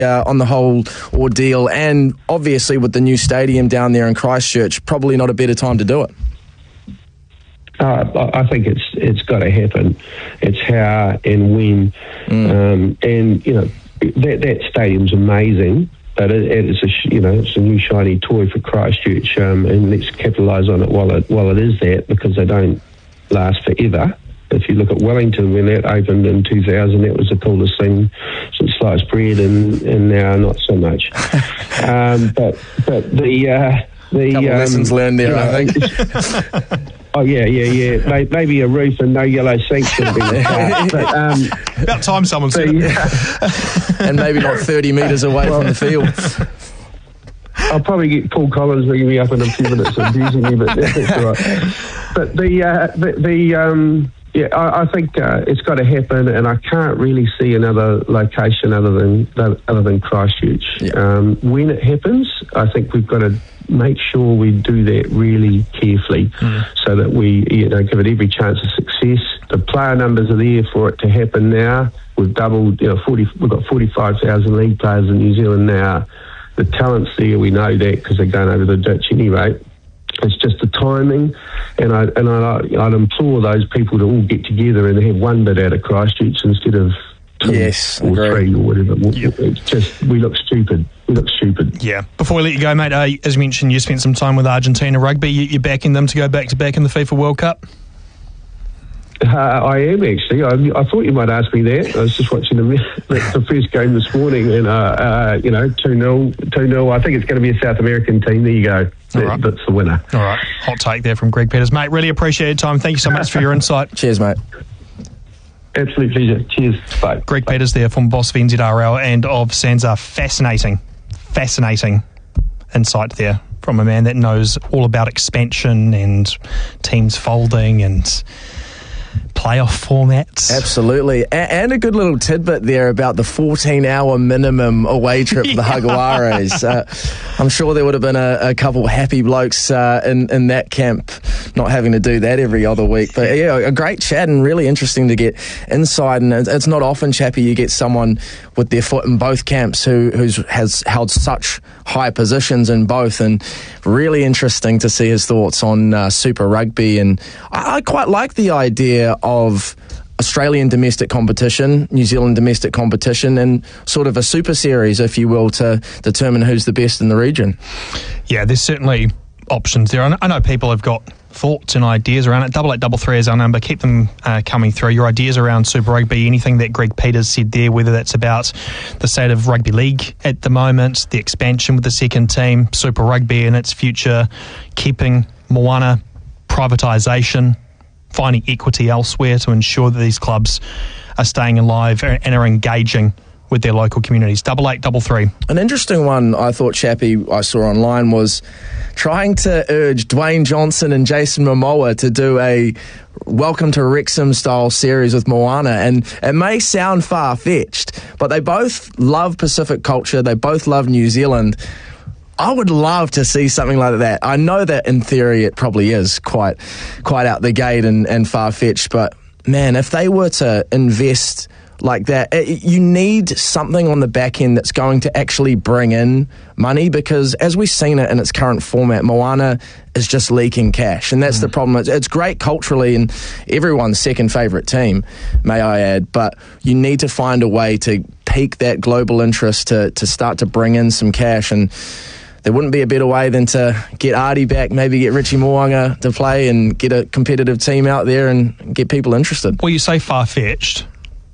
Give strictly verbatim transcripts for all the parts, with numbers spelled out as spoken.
uh, on the whole ordeal, and obviously with the new stadium down there in Christchurch, probably not a better time to do it. Uh, I think it's it's got to happen. It's how and when, mm. um, and you know that that stadium's amazing, but it, it's a you know it's a new shiny toy for Christchurch, um, and let's capitalise on it while it while it is that, because they don't last forever. If you look at Wellington, when that opened in two thousand, that was the coolest thing since sliced bread, and, and now not so much. um, but but the uh, the couple um, lessons learned there, I think. Oh, yeah, yeah, yeah. Maybe a roof and no yellow sinks would be the part. But, um, about time someone said it. Uh, and maybe not thirty metres away well, from the field. I'll probably get Paul Collins ringing me up in a few minutes abusing me, but that's all right. But the, uh, the, the um, yeah, I, I think uh, it's got to happen, and I can't really see another location other than other than Christchurch. Yeah. Um, when it happens, I think we've got to make sure we do that really carefully, mm. so that we, you know, give it every chance of success. The player numbers are there for it to happen now. We've doubled, you know, forty. We've got forty-five thousand league players in New Zealand now. The talent's there. We know that because they're going over the ditch anyway. It's just the timing, and I and I, I'd implore those people to all get together and have one bit out of Christchurch instead of two yes, or agree. three or whatever. Yep. It's just we look stupid. We look stupid. Yeah. Before we let you go, mate, uh, as you mentioned, you spent some time with Argentina rugby. You, you're backing them to go back to back in the FIFA World Cup. Uh, I am actually. I, I thought you might ask me that. I was just watching the, the first game this morning, and uh, uh, you know, two nil, two nil. I think it's going to be a South American team. There you go. That, right. That's the winner. All right. Hot take there from Greg Peters, mate. Really appreciate your time. Thank you so much for your insight. Cheers, mate. Absolute pleasure. Cheers. Bye. Greg Bye. Peters there, former boss of N Z R L and of Sansa. Fascinating, fascinating insight there from a man that knows all about expansion and teams folding and playoff formats. Absolutely. A- and a good little tidbit there about the fourteen-hour minimum away trip for the yeah. Jaguares. Uh, I'm sure there would have been a, a couple happy blokes uh, in, in that camp not having to do that every other week. But yeah, a great chat and really interesting to get inside. And it's not often, Chappie, you get someone with their foot in both camps who who's, has held such high positions in both, and really interesting to see his thoughts on uh, Super Rugby. And I, I quite like the idea of Australian domestic competition, New Zealand domestic competition, and sort of a super series, if you will, to determine who's the best in the region. Yeah, there's certainly options there. I know people have got thoughts and ideas around it. Double eight double three is our number. Keep them uh, coming through. Your ideas around Super Rugby, anything that Greg Peters said there, whether that's about the state of rugby league at the moment, the expansion with the second team, Super Rugby and its future, keeping Moana, privatisation, finding equity elsewhere to ensure that these clubs are staying alive and are engaging with their local communities. Double eight double three. An interesting one I thought, Chappie, I saw online was trying to urge Dwayne Johnson and Jason Momoa to do a Welcome to Wrexham style series with Moana, and it may sound far-fetched, but they both love Pacific culture, they both love New Zealand. I would love to see something like that. I know that in theory it probably is quite quite out the gate and, and far-fetched, but man, if they were to invest like that, it, you need something on the back end that's going to actually bring in money, because as we've seen it in its current format, Moana is just leaking cash, and that's mm. the problem. It's, it's great culturally and everyone's second favourite team, may I add, but you need to find a way to pique that global interest to, to start to bring in some cash, and there wouldn't be a better way than to get Artie back, maybe get Richie Mo'unga to play and get a competitive team out there and get people interested. Well, you say far-fetched.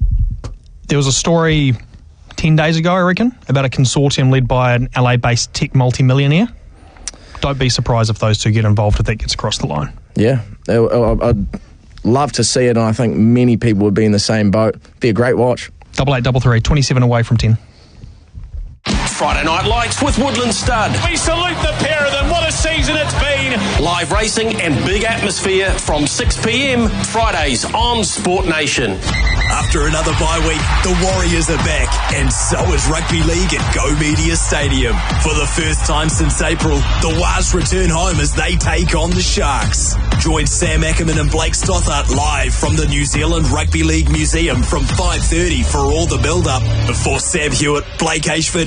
There was a story ten days ago, I reckon, about a consortium led by an L A-based tech multimillionaire. Don't be surprised if those two get involved if that gets across the line. Yeah, I'd love to see it, and I think many people would be in the same boat. Be a great watch. Double eight, double three, twenty-seven away from ten. Friday Night Lights with Woodland Stud. We salute the pair of them. What a season it's been. Live racing and big atmosphere from six p.m. Fridays on Sport Nation. After another bye week, the Warriors are back, and so is Rugby League at Go Media Stadium. For the first time since April, the Wars return home as they take on the Sharks. Join Sam Ackerman and Blake Stothart live from the New Zealand Rugby League Museum from five thirty for all the build-up before Sam Hewitt, Blake Ashford